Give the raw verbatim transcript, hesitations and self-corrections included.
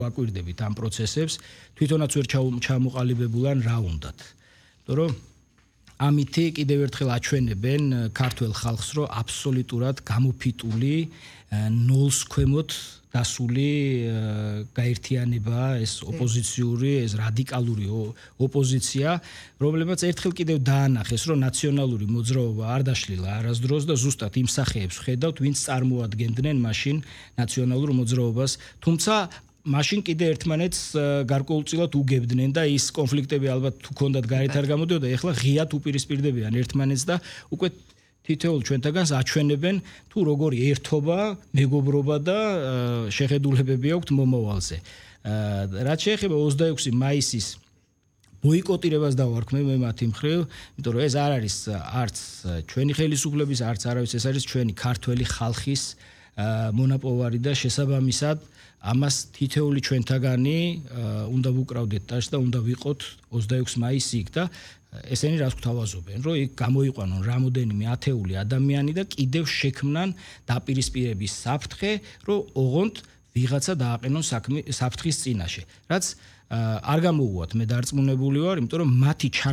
ვაკვირდებით ამ პროცესებს, თვითონაც ვერ ჩამოყალიბებულან რა უნდათ. იმიტომ რომ ამითი კიდევ ერთხელ აჩვენებენ ქართველ ხალხს, რომ აბსოლუტურად გამოფიტული ნულს ქვემოთ დასული გაერთიანება ეს ოპოზიციური, ეს რადიკალური ოპოზიცია, რომლებმაც ერთხელ კიდევ დაანახეს, რომ ნაციონალური მოძრაობა არ დაშლილა არასდროს და ზუსტად იმ სახეებს ხედავთ, ვინც წარმოადგენდნენ მაშინ ნაციონალურ მოძრაობას, თუმცა მაშინ კიდე ერთმანეთს გარკვეულწილად უგებდნენ და ის კონფლიქტები ალბათ თუ ქონდათ გარეთ არ გამოდიოდა, ეხლა ღიად უპირისპირდებიან ერთმანეთს და უკვე თითოეულ ჩვენთაგანს აჩვენებენ თუ როგორი ერთობა, მეგობრობა და შეხედულებები აქვთ მომავალზე. რაც შეეხება ოცდაექვსი მაისის ბოიკოტირებას დავარქმევ მე მათი მხრივ, იმიტომ რომ ეს არ არის არც ჩვენი ხელისუფლების, არც არავის, ეს არის ჩვენი ქართველი ხალხის მონაპოვარი და შესაბამისად ამას თითოეული ჩვენთაგანი უნდა ვუკრავდეთ ტაშს და უნდა ვიყოთ ოცდაექვსი მაისი იქ და ესენი რას გვთავაზობენ, რომ იქ გამოიყვანონ რამოდენიმე ათეული ადამიანი და კიდევ შექმნან დაპირისპირების საფრთხე, რომ ოღონდ ვიღაცა დააყენონ საფრთხის წინაშე. რაც არ გამოუვათ, მე დარწმუნებული ვარ, იმიტომ რომ მათი